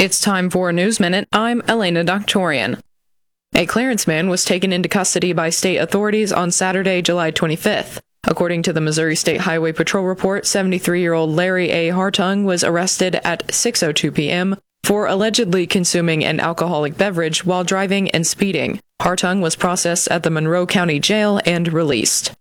It's time for a News Minute. I'm Elena Doctorian. A clearance man was taken into custody by state authorities on Saturday, July 25th. According to the Missouri State Highway Patrol report, 73-year-old Larry A. Hartung was arrested at 6:02 p.m. for allegedly consuming an alcoholic beverage while driving and speeding. Hartung was processed at the Monroe County Jail and released.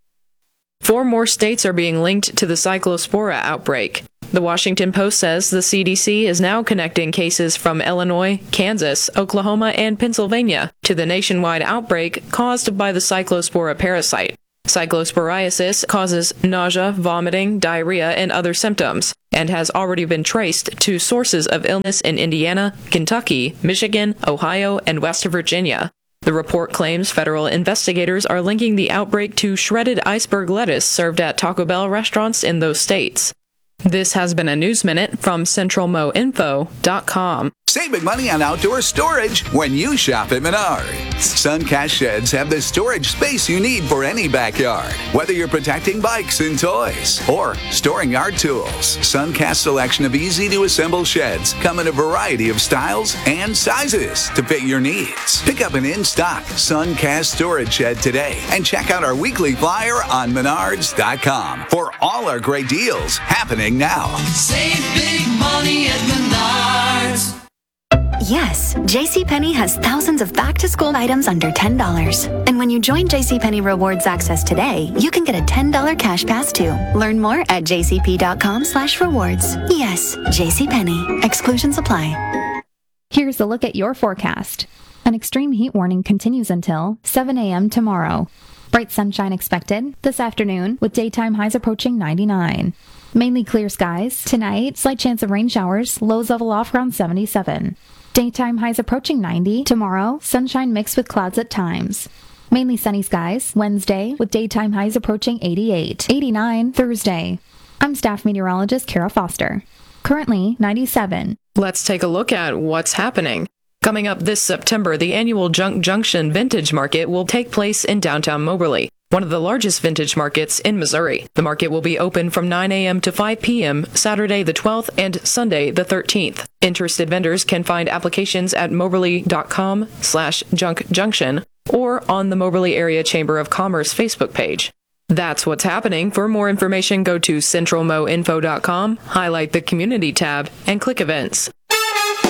4 more states are being linked to the Cyclospora outbreak. The Washington Post says the CDC is now connecting cases from Illinois, Kansas, Oklahoma, and Pennsylvania to the nationwide outbreak caused by the Cyclospora parasite. Cyclosporiasis causes nausea, vomiting, diarrhea, and other symptoms, and has already been traced to sources of illness in Indiana, Kentucky, Michigan, Ohio, and West Virginia. The report claims federal investigators are linking the outbreak to shredded iceberg lettuce served at Taco Bell restaurants in those states. This has been a News Minute from CentralMoInfo.com. Save big money on outdoor storage when you shop at Menards. Suncast sheds have the storage space you need for any backyard. Whether you're protecting bikes and toys or storing yard tools, Suncast's selection of easy-to-assemble sheds come in a variety of styles and sizes to fit your needs. Pick up an in-stock Suncast storage shed today and check out our weekly flyer on Menards.com for all our great deals happening now. Save big money at Menards. Yes, JCPenney has thousands of back-to-school items under $10. And when you join JCPenney Rewards Access today, you can get a $10 cash pass too. Learn more at jcp.com/rewards. Yes, JCPenney. Exclusions apply. Here's a look at your forecast. An extreme heat warning continues until 7 a.m. tomorrow. Bright sunshine expected this afternoon with daytime highs approaching 99. Mainly clear skies. Tonight, slight chance of rain showers. Lows level off around 77. Daytime highs approaching 90. Tomorrow, sunshine mixed with clouds at times. Mainly sunny skies. Wednesday, with daytime highs approaching 88. 89 Thursday. I'm staff meteorologist Kara Foster. Currently, 97. Let's take a look at what's happening. Coming up this September, the annual Junk Junction Vintage Market will take place in downtown Moberly, one of the largest vintage markets in Missouri. The market will be open from 9 a.m. to 5 p.m. Saturday the 12th and Sunday the 13th. Interested vendors can find applications at moberly.com/junkjunction or on the Moberly Area Chamber of Commerce Facebook page. That's what's happening. For more information, go to centralmoinfo.com, highlight the Community tab, and click Events.